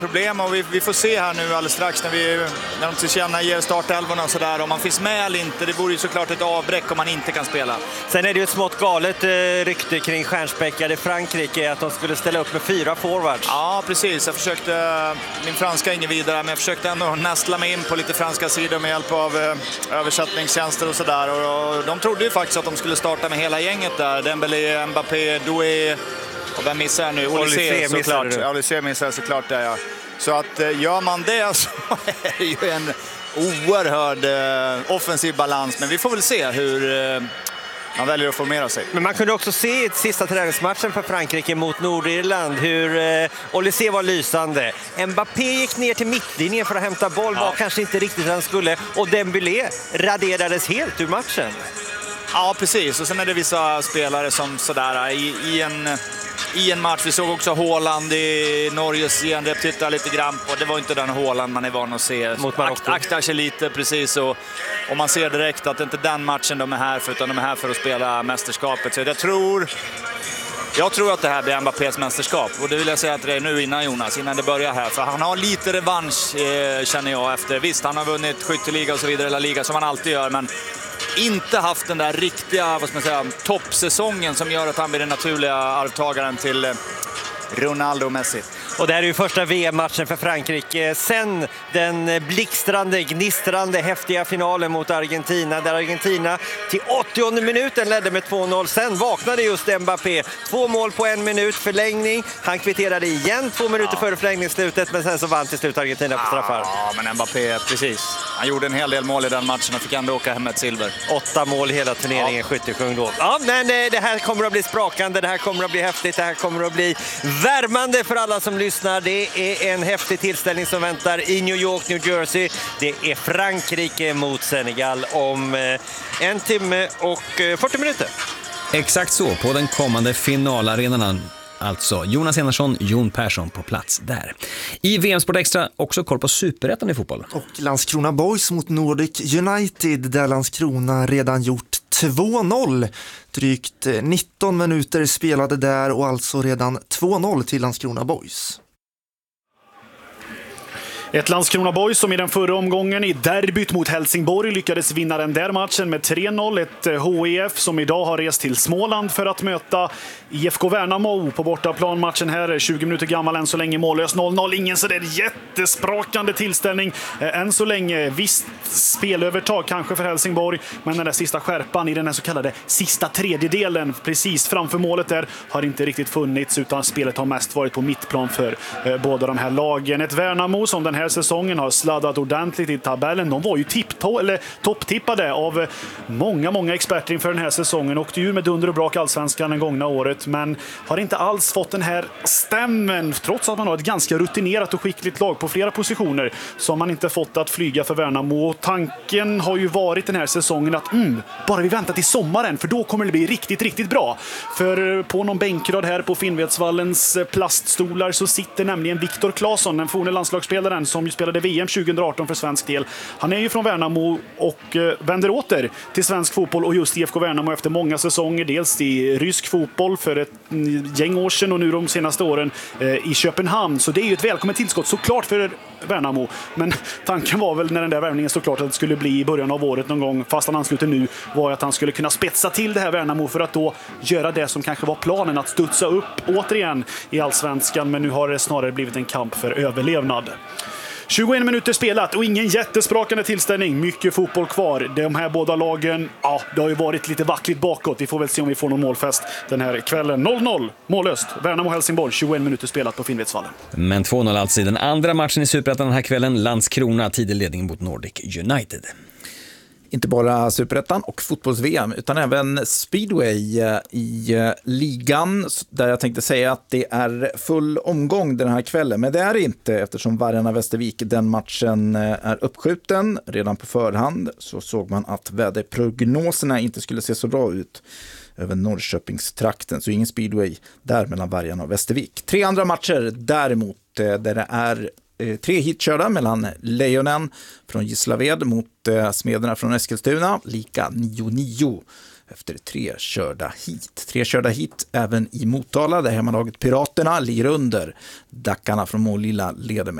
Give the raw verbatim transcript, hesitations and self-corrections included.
Problem och vi, vi får se här nu alldeles strax när, vi, när de tillkännager startelvorna och sådär. Om man finns med eller inte, det vore ju såklart ett avbräck om man inte kan spela. Sen är det ju ett smått galet eh, rykte kring stjärnspäckade Frankrike att de skulle ställa upp med fyra forwards. Ja, precis. Jag försökte, min franska är ingen vidare, men jag försökte ändå nästla mig in på lite franska sidor med hjälp av eh, översättningstjänster och sådär. Och, och de trodde ju faktiskt att de skulle starta med hela gänget där. Dembélé, Mbappé, Doué. Och vem missar jag nu? Olysée såklart. Olysée missar såklart där, ja. Så att gör man det så är det ju en oerhörd eh, offensiv balans. Men vi får väl se hur eh, man väljer att formera sig. Men man kunde också se i sista träningsmatchen för Frankrike mot Nordirland hur eh, Olysée var lysande. Mbappé gick ner till mittlinjen för att hämta boll, ja. Var kanske inte riktigt han skulle. Och Dembélé raderades helt ur matchen. Ja, precis. Och sen är det vissa spelare som sådär i, i en... I en match, vi såg också Haaland i Norges genrep, titta lite grann på. Det var inte den Haaland man är van att se. Akt, aktar sig lite, precis. Och, och man ser direkt att det inte är den matchen de är här för, utan de är här för att spela mästerskapet. Så jag tror, jag tror att det här blir Mbappés mästerskap. Och det vill jag säga att det är nu innan Jonas, innan det börjar här. För han har lite revansch, eh, känner jag, efter. Visst, han har vunnit skytteliga och så vidare, eller liga som han alltid gör, men inte haft den där riktiga, vad ska man säga, toppsäsongen som gör att han blir den naturliga arvtagaren till Ronaldo och Messi. Och det här är ju första V M-matchen för Frankrike sen den blixtrande, gnistrande, häftiga finalen mot Argentina. Där Argentina till åttionde minuten ledde med två noll. Sen vaknade just Mbappé. Två mål på en minut, förlängning. Han kvitterade igen två minuter ja. före förlängningsslutet, men sen så vann till slut Argentina på straffar. Ja, men Mbappé, precis. Han gjorde en hel del mål i den matchen och fick ändå åka hem med ett silver. Åtta mål hela turneringen, ja. skyttekung då. Ja, men det här kommer att bli sprakande, det här kommer att bli häftigt, det här kommer att bli värmande för alla som lyssnar. Det är en häftig tillställning som väntar i New York, New Jersey. Det är Frankrike mot Senegal om en timme och fyrtio minuter. Exakt så, på den kommande finalarenan. Alltså Jonas Enarsson, Jon Persson på plats där. I V M Sport Extra också koll på superettan i fotboll. Och Landskrona Boys mot Nordic United, där Landskrona redan gjort två noll. Drygt nitton minuter spelade där och alltså redan två noll till Landskrona Boys. Ett Landskrona Boys som i den förra omgången i derbyt mot Helsingborg lyckades vinna den där matchen med tre noll. Ett H I F som idag har rest till Småland för att möta I F K Värnamo på bortaplan. Matchen här är tjugo minuter gammal, än så länge mållös noll noll. Ingen så där jättesprakande tillställning än så länge. Visst spelövertag kanske för Helsingborg, men den där sista skärpan i den här så kallade sista tredjedelen precis framför målet där har inte riktigt funnits, utan spelet har mest varit på mittplan för eh, båda de här lagen. Ett Värnamo som den här säsongen har sladdat ordentligt i tabellen. De var ju tippto- eller topptippade av många, många experter inför den här säsongen. Åkte ju med dunder och brak allsvenskan den gångna året, men har inte alls fått den här stämmen, trots att man har ett ganska rutinerat och skickligt lag på flera positioner, som man inte fått att flyga för Värnamo. Och tanken har ju varit den här säsongen att mm, bara vi väntar till sommaren, för då kommer det bli riktigt, riktigt bra. För på någon bänkrad här på Finnvedsvallens plaststolar så sitter nämligen Viktor Claesson, den forne landslagsspelaren som ju spelade V M tjugo arton för svensk del. Han är ju från Värnamo och eh, vänder åter till svensk fotboll och just I F K Värnamo efter många säsonger, dels i rysk fotboll för ett mm, gäng år sedan och nu de senaste åren eh, i Köpenhamn. Så det är ju ett välkommet tillskott såklart för Värnamo. Men tanken var väl när den där värvningen stod klart att det skulle bli i början av året någon gång, fast han ansluter nu, var att han skulle kunna spetsa till det här Värnamo för att då göra det som kanske var planen, att studsa upp återigen i allsvenskan. Men nu har det snarare blivit en kamp för överlevnad. tjugoen minuter spelat och ingen jättesprakande tillställning. Mycket fotboll kvar. De här båda lagen, ja, det har ju varit lite vackligt bakåt. Vi får väl se om vi får någon målfest den här kvällen. noll noll, mållöst. Värnamo-Helsingborg, tjugoen minuter spelat på Finnvedsvallen. Men två noll alltså i den andra matchen i Superettan den här kvällen. Landskrona, tidig ledning mot Nordic United. Inte bara Superettan och fotbolls-V M utan även speedway i ligan, där jag tänkte säga att det är full omgång den här kvällen, men det är det inte, eftersom Vargarna Västervik, den matchen är uppskjuten redan på förhand. Så såg man att väderprognoserna inte skulle se så bra ut över Norrköpingstrakten, så ingen speedway där mellan Vargarna och Västervik. Tre andra matcher däremot, där det är tre hitkörda mellan Lejonen från Gislaved mot eh, Smederna från Eskilstuna, lika nio nio. efter tre körda hit. Tre körda hit även i Motala där hemmalaget Piraterna ligger under. Dackarna från Målilla leder med